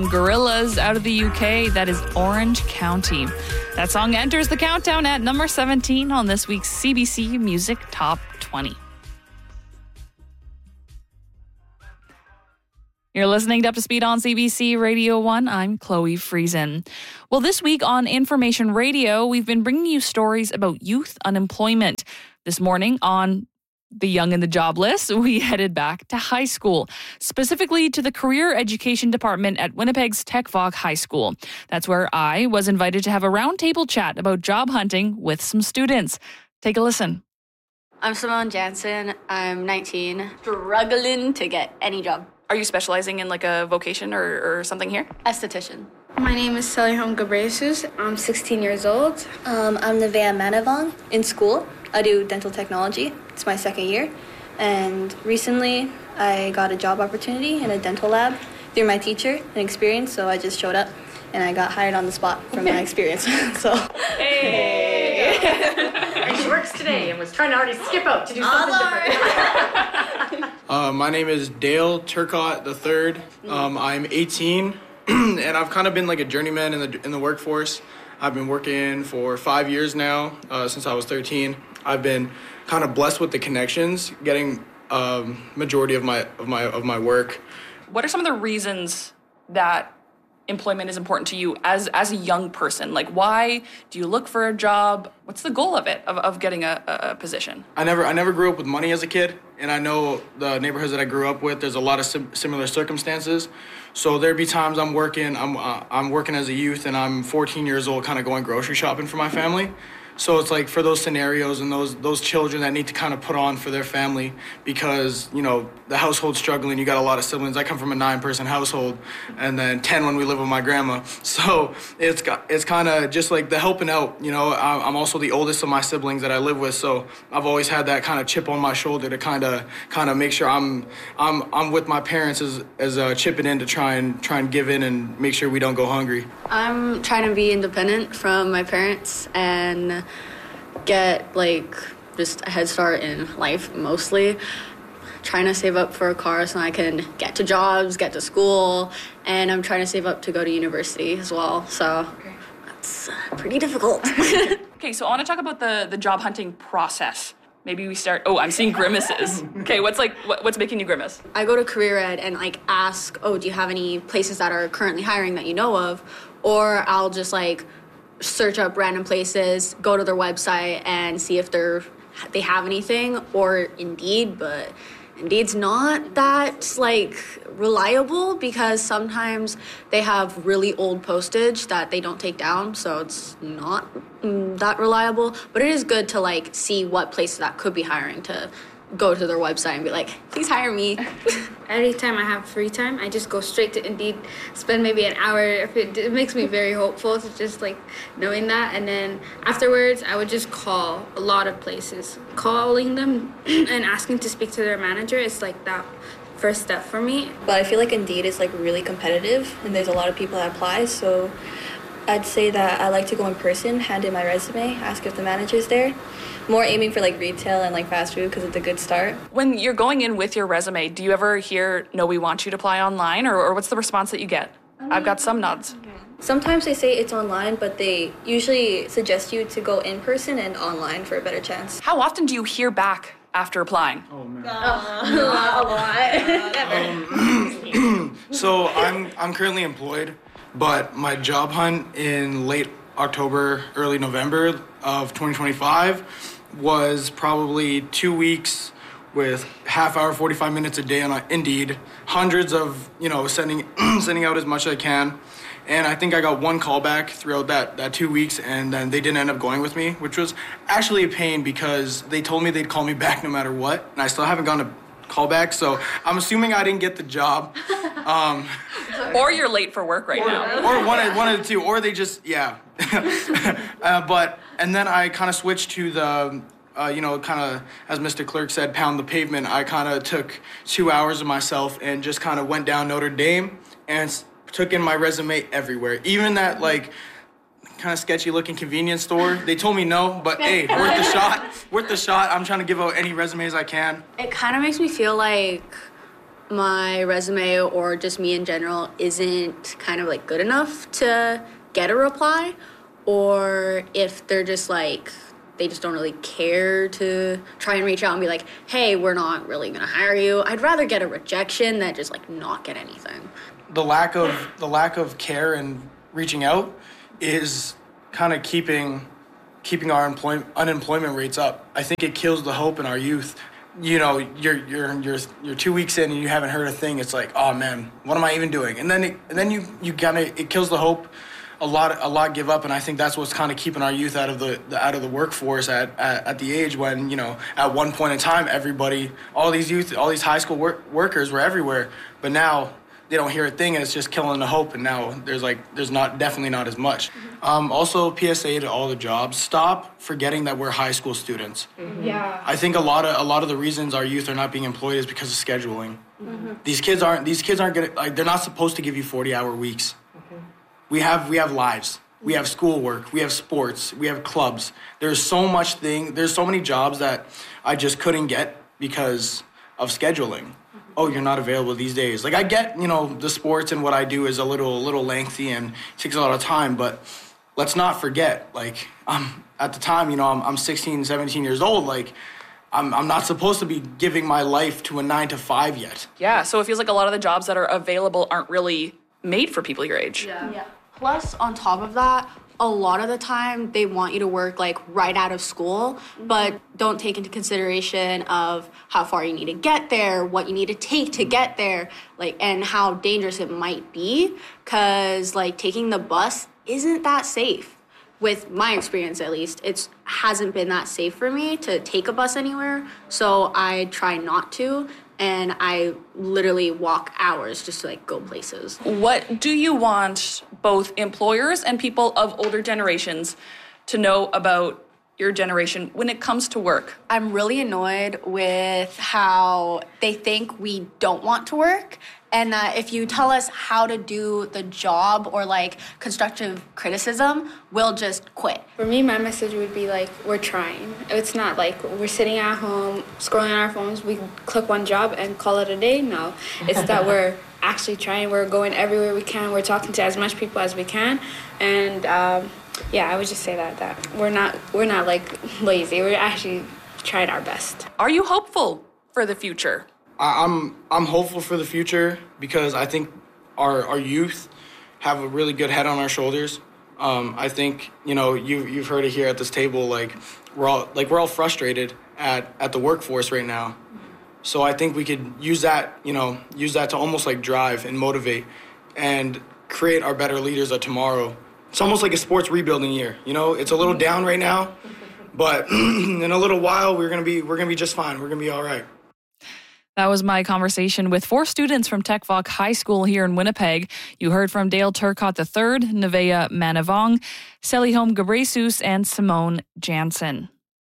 from Gorillaz out of the UK. That is Orange County. That song enters the countdown at number 17 on this week's CBC Music Top 20. You're listening to Up to Speed on CBC Radio 1. I'm Chloe Friesen. Well, this week on Information Radio, we've been bringing you stories about youth unemployment. This morning on The Young and the Jobless, we headed back to high school, specifically to the Career Education Department at Winnipeg's Tech-Voc High School. That's where I was invited to have a roundtable chat about job hunting with some students. Take a listen. I'm Simone Jansen. I'm 19, struggling to get any job. Are you specializing in like a vocation or something here? Esthetician. My name is Saliham Ghebreyesus. I'm 16 years old. I'm Nevaeh Manavong. In school, I do dental technology. It's my second year. And recently, I got a job opportunity in a dental lab through my teacher and experience, so I just showed up and I got hired on the spot from my experience. Hey! And she works today and was trying to already skip out to do something different. My name is Dale Turcott III. I'm 18. And I've kind of been like a journeyman in the workforce. I've been working for 5 years now, since I was 13. I've been kind of blessed with the connections, getting majority of my work. What are some of the reasons that employment is important to you as a young person? Like, why do you look for a job? What's the goal of it, of getting a position? I never grew up with money as a kid, and I know the neighborhoods that I grew up with, there's a lot of similar circumstances. So there'd be times I'm working as a youth, and I'm 14 years old, kind of going grocery shopping for my family. So it's like for those scenarios and those children that need to kind of put on for their family because, you know, the household's struggling. You got a lot of siblings. I come from a 9-person household and then 10 when we live with my grandma. So it's kind of just like the helping out. You know, I'm also the oldest of my siblings that I live with. So I've always had that kind of chip on my shoulder to kind of make sure I'm with my parents as chipping in to try and give in and make sure we don't go hungry. I'm trying to be independent from my parents and get like just a head start in life, mostly trying to save up for a car so I can get to jobs, get to school, and I'm trying to save up to go to university as well, so that's pretty difficult. Okay, so I want to talk about the job hunting process. Maybe we start, I'm seeing grimaces. Okay, what's making you grimace? I go to Career Ed and like ask, do you have any places that are currently hiring that you know of? Or I'll just like search up random places, go to their website and see if they have anything, or Indeed, but Indeed's not that like reliable because sometimes they have really old postage that they don't take down, so it's not that reliable. But it is good to like see what places that could be hiring, to go to their website and be like, please hire me. Anytime I have free time, I just go straight to Indeed, spend maybe an hour. It makes me very hopeful to just like knowing that. And then afterwards, I would just call a lot of places. Calling them and asking to speak to their manager is like that first step for me. But I feel like Indeed is like really competitive and there's a lot of people that apply, so I'd say that I like to go in person, hand in my resume, ask if the manager's there. More aiming for like retail and like fast food because it's a good start. When you're going in with your resume, do you ever hear, no, we want you to apply online, or what's the response that you get? I've got some nods. Sometimes they say it's online, but they usually suggest you to go in person and online for a better chance. How often do you hear back after applying? Oh, man. A lot. So I'm currently employed, but my job hunt in late October, early November of 2025 was probably 2 weeks with half hour, 45 minutes a day on Indeed, hundreds of, sending out as much as I can. And I think I got one callback throughout that 2 weeks, and then they didn't end up going with me, which was actually a pain because they told me they'd call me back no matter what, and I still haven't gotten a callback, so I'm assuming I didn't get the job. Or you're late for work now. Or one of the two, or they just, yeah. And then I kind of switched to the, kind of, as Mr. Clerk said, pound the pavement. I kind of took 2 hours of myself and just kind of went down Notre Dame and took in my resume everywhere. Even that, like, kind of sketchy looking convenience store. They told me no, but hey, worth the shot. I'm trying to give out any resumes I can. It kind of makes me feel like my resume or just me in general isn't kind of like good enough to get a reply, or if they're just like, they just don't really care to try and reach out and be like, hey, we're not really gonna hire you. I'd rather get a rejection than just like not get anything. The lack of care and reaching out is kind of keeping our unemployment rates up. I think it kills the hope in our youth. You know, you're 2 weeks in and you haven't heard a thing. It's like, oh man, what am I even doing? And then it kills the hope. A lot give up, and I think that's what's kind of keeping our youth out of the workforce at the age when, you know, at one point in time everybody, all these high school workers were everywhere, but now they don't hear a thing and it's just killing the hope. And now there's definitely not as much. Also, PSA to all the jobs: stop forgetting that we're high school students. Yeah. I think a lot of the reasons our youth are not being employed is because of scheduling. These kids aren't gonna, like, they're not supposed to give you 40-hour weeks. We have lives. We have schoolwork. We have sports. We have clubs. There's so many jobs that I just couldn't get because of scheduling. Oh, you're not available these days. Like, I get, you know, the sports and what I do is a little lengthy and takes a lot of time, but let's not forget, like, at the time, you know, I'm 16, 17 years old. Like, I'm not supposed to be giving my life to a 9-to-5 yet. Yeah, so it feels like a lot of the jobs that are available aren't really made for people your age. Yeah. Plus, on top of that, a lot of the time they want you to work like right out of school, but don't take into consideration of how far you need to get there, what you need to take to get there, like, and how dangerous it might be, because like taking the bus isn't that safe. With my experience, at least, it hasn't been that safe for me to take a bus anywhere, so I try not to. And I literally walk hours just to like go places. What do you want both employers and people of older generations to know about your generation when it comes to work? I'm really annoyed with how they think we don't want to work, and that if you tell us how to do the job or like constructive criticism, we'll just quit. For me, my message would be like, we're trying. It's not like we're sitting at home scrolling on our phones, we click one job and call it a day. No, it's that we're actually trying. We're going everywhere we can. We're talking to as much people as we can, and yeah, I would just say that we're not like lazy. We're actually trying our best. Are you hopeful for the future? I'm hopeful for the future because I think our youth have a really good head on our shoulders. I think, you know, you've heard it here at this table. Like we're all frustrated at the workforce right now. So I think we could use that to almost like drive and motivate and create our better leaders of tomorrow. It's almost like a sports rebuilding year. You know, it's a little down right now, but in a little while we're gonna be just fine. We're gonna be all right. That was my conversation with 4 students from Tekvok High School here in Winnipeg. You heard from Dale Turcotte III, Nevaeh Manavong, Selihom Gebreyesus, and Simone Jansen.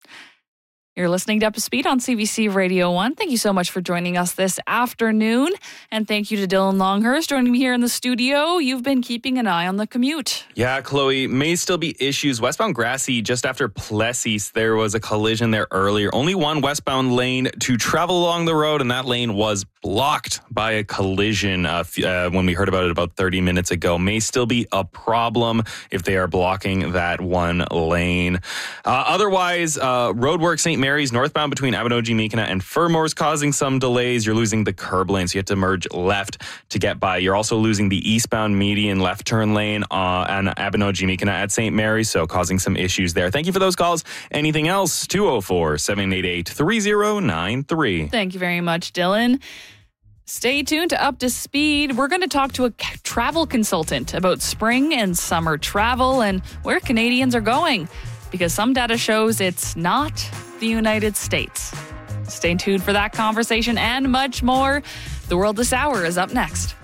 You're listening to Up to Speed on CBC Radio 1. Thank you so much for joining us this afternoon. And thank you to Dylan Longhurst joining me here in the studio. You've been keeping an eye on the commute. Yeah, Chloe, may still be issues. Westbound Grassy, just after Plessis, there was a collision there earlier. Only one westbound lane to travel along the road, and that lane was blocked by a collision when we heard about it about 30 minutes ago. May still be a problem if they are blocking that one lane. Otherwise, roadwork St. Mary's northbound between Abinogi-Meekina and Fermore's causing some delays. You're losing the curb lane, so you have to merge left to get by. You're also losing the eastbound median left turn lane on Abinogi-Meekina at St. Mary's, so causing some issues there. Thank you for those calls. Anything else? 204-788-3093. Thank you very much, Dylan. Stay tuned to Up to Speed. We're going to talk to a travel consultant about spring and summer travel and where Canadians are going, because some data shows it's not the United States. Stay tuned for that conversation and much more. The World This Hour is up next.